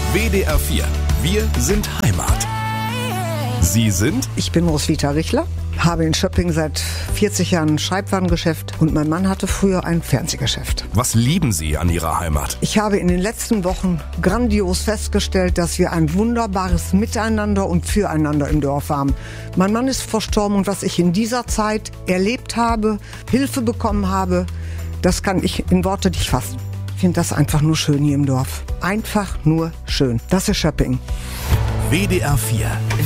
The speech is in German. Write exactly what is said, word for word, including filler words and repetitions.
W D R vier. Wir sind Heimat. Sie sind? Ich bin Roswitha Richler, habe in Schöpping seit vierzig Jahren ein Schreibwarengeschäft und mein Mann hatte früher ein Fernsehgeschäft. Was lieben Sie an Ihrer Heimat? Ich habe in den letzten Wochen grandios festgestellt, dass wir ein wunderbares Miteinander und Füreinander im Dorf haben. Mein Mann ist verstorben und was ich in dieser Zeit erlebt habe, Hilfe bekommen habe, das kann ich in Worte nicht fassen. Ich finde das einfach nur schön hier im Dorf. Einfach nur schön. Das ist Schöpping. W D R vier.